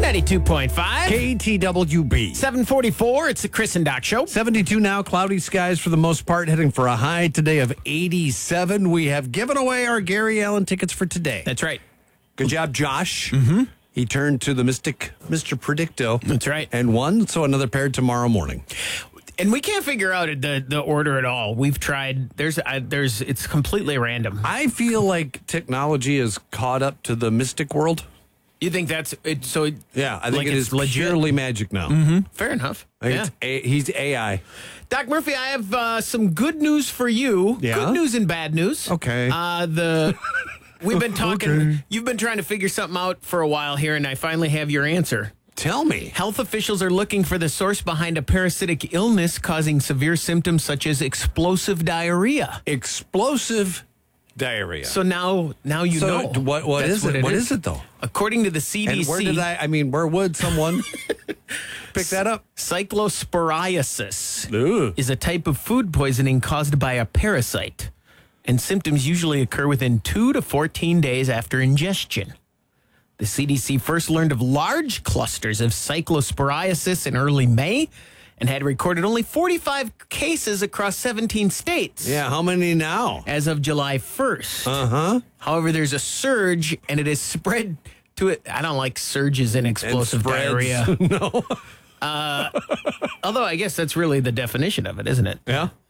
92.5. KTWB. 744. It's the Chris and Doc Show. 72 now, cloudy skies for the most part, heading for a high today of 87. We have given away our Gary Allen tickets for today. That's right. Good job, Josh. Mm-hmm. He turned to the mystic, Mr. Predicto. That's right. And won, so another pair tomorrow morning. And we can't figure out the order at all. We've tried. It's completely random. I feel like technology is caught up to the mystic world. You think that's it? So Yeah, I think like it it's is legit? purely magic now. Mm-hmm. Fair enough. I think he's AI. Doc Murphy, I have some good news for you. Yeah? Good news and bad news. Okay. We've been talking. Okay. You've been trying to figure something out for a while here, and I finally have your answer. Tell me. Health officials are looking for the source behind a parasitic illness causing severe symptoms such as explosive diarrhea. Explosive diarrhea. So now you know. What That's is it? What is it, though? According to the CDC. And where would someone pick that up? Cyclosporiasis Ooh. is a type of food poisoning caused by a parasite, and symptoms usually occur within 2 to 14 days after ingestion. The CDC first learned of large clusters of cyclosporiasis in early May and had recorded only 45 cases across 17 states. Yeah, how many now? As of July 1st. Uh-huh. However, there's a surge, and it has spread to it. I don't like surges in explosive diarrhea. No. Although I guess that's really the definition of it, isn't it? Yeah.